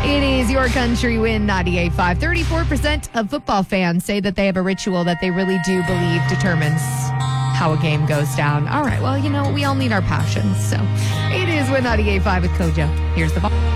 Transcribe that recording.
It is Your Country Win 98.5. 34% of football fans say that they have a ritual that they really do believe determines how a game goes down. All right, well, we all need our passions. So it is Win 98.5 with Kojo. Here's the ball.